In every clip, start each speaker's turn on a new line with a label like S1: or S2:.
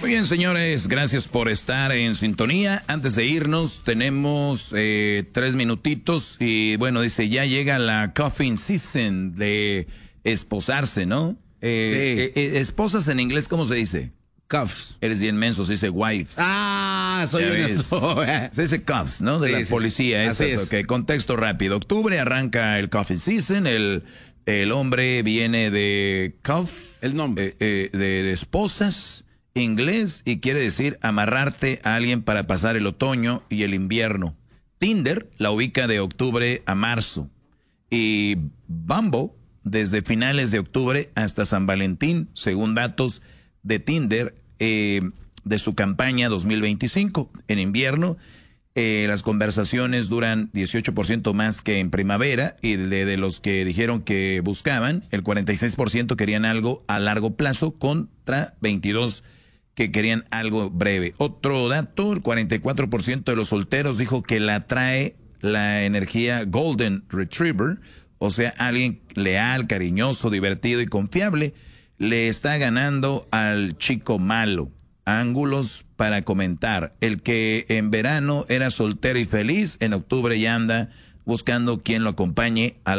S1: Muy bien, señores, gracias por estar en sintonía. Antes de irnos, tenemos 3 minutitos y bueno, dice, ya llega la coffin season de esposarse, ¿no?
S2: Sí.
S1: Esposas en inglés, ¿cómo se dice?
S2: Cuffs.
S1: Eres bien menso, se dice wives.
S2: Soy
S1: Se dice cuffs, ¿no? De la policía.
S2: Así es.
S1: Ok, contexto rápido. Octubre arranca el coffin season, el hombre viene de cuff.
S2: El nombre.
S1: De esposas, inglés, y quiere decir amarrarte a alguien para pasar el otoño y el invierno. Tinder la ubica de octubre a marzo. Y Bumble desde finales de octubre hasta San Valentín, según datos de Tinder, de su campaña 2025. En invierno, las conversaciones duran 18% más que en primavera, y de los que dijeron que buscaban, el 46% querían algo a largo plazo contra 22% que querían algo breve. Otro dato, el 44% de los solteros dijo que la atrae la energía Golden Retriever, o sea, alguien leal, cariñoso, divertido y confiable. Le está ganando al chico malo. Ángulos para comentar. El que en verano era soltero y feliz, en octubre ya anda buscando quien lo acompañe a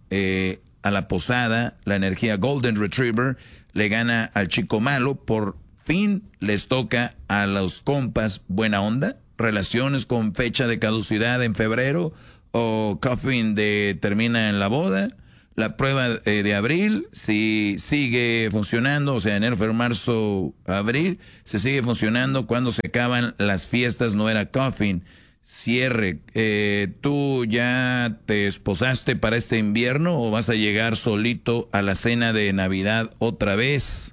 S1: la posada. La energía Golden Retriever le gana al chico malo. Por fin les toca a los compas buena onda. Relaciones con fecha de caducidad en febrero o coffin termina en la boda. La prueba de abril, si sigue funcionando, o sea, enero, febrero, marzo, abril, se sigue funcionando cuando se acaban las fiestas, no era coffin. Cierre, ¿tú ya te esposaste para este invierno o vas a llegar solito a la cena de Navidad otra vez?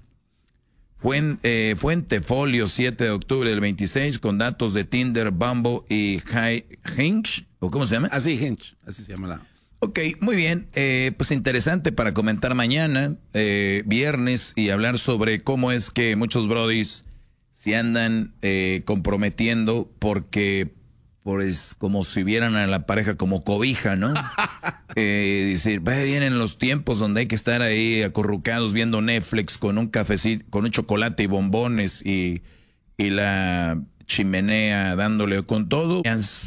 S1: Fuente Folio, 7 de octubre del 26, con datos de Tinder, Bumble y Hinge, ¿o cómo se llama?
S2: Así, Hinge, así se llama la...
S1: Ok, muy bien. Pues interesante para comentar mañana, viernes, y hablar sobre cómo es que muchos brodis se andan comprometiendo porque, pues, como si vieran a la pareja como cobija, ¿no? Decir, vienen los tiempos donde hay que estar ahí acurrucados viendo Netflix con un cafecito, con un chocolate y bombones y la chimenea dándole con todo.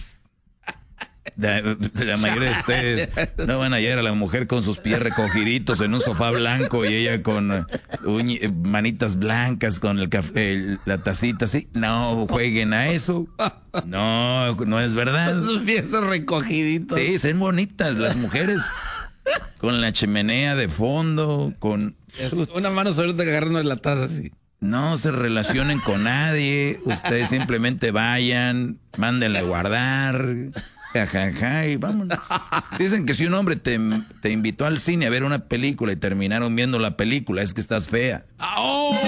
S1: La mayoría de ustedes no van a hallar a la mujer con sus pies recogiditos en un sofá blanco y ella con manitas blancas con el café, la tacita así. No jueguen a eso. No es verdad.
S2: Sus pies recogiditos.
S1: Sí, son bonitas las mujeres con la chimenea de fondo, con
S2: una mano sobre agarrando la taza así.
S1: No se relacionen con nadie. Ustedes simplemente vayan, mándenla a guardar. Jajaja, y vámonos. Dicen que si un hombre te invitó al cine a ver una película y terminaron viendo la película, es que estás fea.
S2: ¡Oh!